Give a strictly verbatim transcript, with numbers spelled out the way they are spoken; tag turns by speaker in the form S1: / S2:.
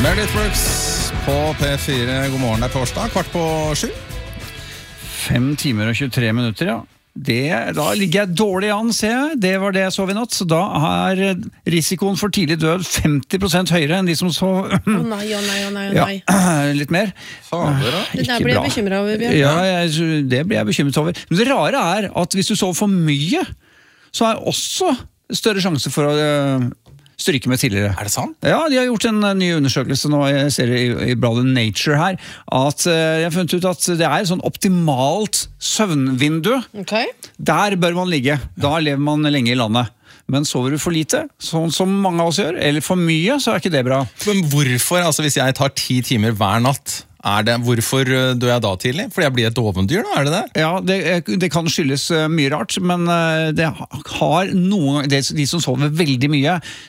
S1: Meredith Brooks på P fire. God morgen, det er torsdag, kvart på sju.
S2: Fem timer og tjuetre minutter, ja. Det, da ligger jeg dårlig an, ser jeg. Det var det jeg sov i natt. Så da er risikoen for tidlig død femti prosent høyere enn de som sov.
S3: Å oh, nei, å oh, nei, å oh, nei, å nei.
S2: Ja, litt mer.
S1: Fader, da.
S3: Det der blir jeg bekymret over, Bjørn.
S2: Ja, jeg, det blir jeg bekymret over. Men det rare er at hvis du sover for mye, så er også større sjanse for å uh, stryke med tidligere.
S1: Er det sant?
S2: Ja, de har gjort en uh, ny undersøkelse nå, jeg ser det i, i bladet Nature her, at uh, jeg har funnet ut at det er et sånn optimalt søvnvindu.
S3: Okay.
S2: Der bør man ligge. Da lever man lenge i landet. Men sover du for lite, sånn som mange av oss gjør, eller for mye, så er ikke det bra.
S1: Men hvorfor, altså hvis jeg tar ti timer hver natt, er det, hvorfor dør jeg da tidlig? Fordi jeg blir et dovendyr da, er det det?
S2: Ja, det, det kan skyldes mye rart, men det har noen, det, de som sover veldig mye,